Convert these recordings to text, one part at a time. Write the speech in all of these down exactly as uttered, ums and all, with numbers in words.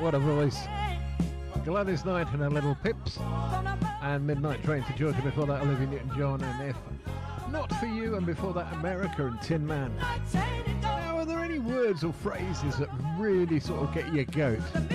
What a voice. Gladys Knight and her Little Pips. And Midnight Train to Georgia. Before that, Olivia Newton-John and If Not For You. And before that, America and Tin Man. Now, are there any words or phrases that really sort of get your goat?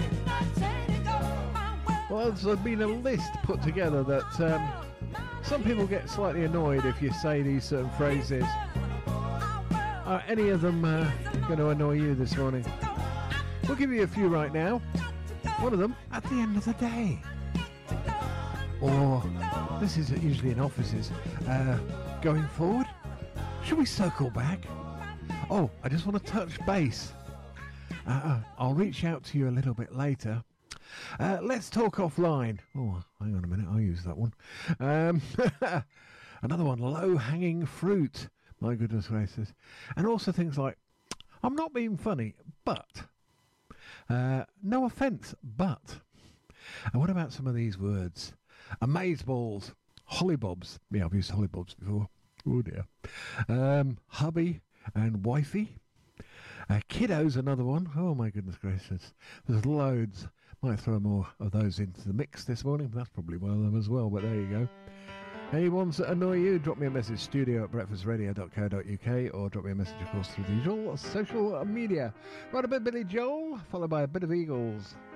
Well, there's been a list put together that um, some people get slightly annoyed if you say these certain phrases. Are any of them uh, going to annoy you this morning? We'll give you a few right now. One of them, at the end of the day. Or, this is usually in offices, uh, going forward. Should we circle back? Oh, I just want to touch base. Uh, I'll reach out to you a little bit later. Uh, let's talk offline. Oh, hang on a minute, I'll use that one. Um, another one, low-hanging fruit. My goodness gracious. And also things like, I'm not being funny, but. Uh, no offence, but. And what about some of these words? Amazeballs, hollybobs. Yeah, I've used hollybobs before. Oh dear. Um, hubby and wifey. Uh, kiddo's another one. Oh my goodness gracious. There's loads. Might throw more of those into the mix this morning. That's probably one of them as well, but there you go. Any ones that annoy you, drop me a message, studio at breakfast radio dot co dot uk, or drop me a message, of course, through the usual social media. Right, a bit of Billy Joel, followed by a bit of Eagles.